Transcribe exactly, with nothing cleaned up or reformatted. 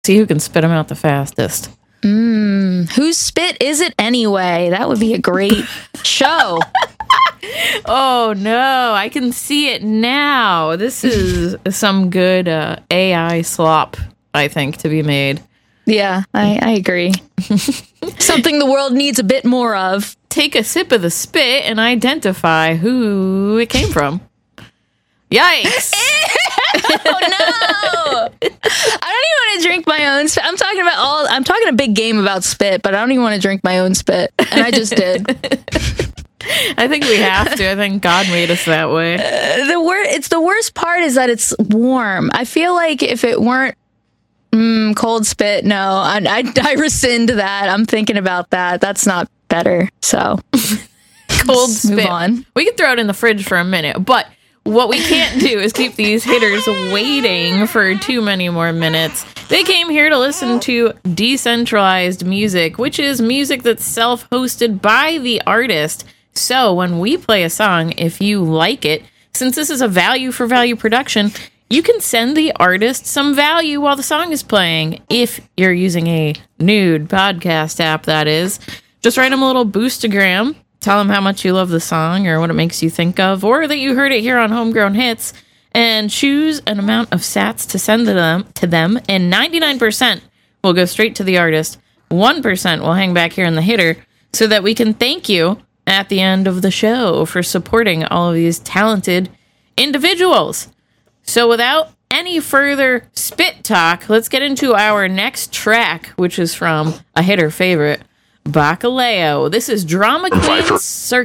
See who can spit them out the fastest. Mm, whose spit is it anyway? That would be a great show. Oh, no. I can see it now. This is some good uh, A I slop, I think, to be made. Yeah, I, I agree. Something the world needs a bit more of. Take a sip of the spit and identify who it came from. Yikes. Oh, no. I don't even want to drink my own spit. I'm talking about all, I'm talking a big game about spit, but I don't even want to drink my own spit. And I just did. I think we have to. I think God made us that way. Uh, the wor- It's the worst part is that it's warm. I feel like if it weren't mm, cold spit, no, I, I, I rescind that. I'm thinking about that. That's not better. So cold Let's spit. Move on. We can throw it in the fridge for a minute, but what we can't do is keep these hitters waiting for too many more minutes. They came here to listen to decentralized music, which is music that's self-hosted by the artist. So when we play a song, if you like it, since this is a value for value production, you can send the artist some value while the song is playing. If you're using a nude podcast app, that is. Just write them a little boostagram. Tell them how much you love the song or what it makes you think of, or that you heard it here on Homegrown Hits, and choose an amount of sats to send to them, to them, and ninety-nine percent will go straight to the artist. one percent will hang back here in the hitter so that we can thank you at the end of the show for supporting all of these talented individuals. So without any further spit talk, let's get into our next track, which is from a hitter favorite, Bacalao. This is Drama Queen Circus.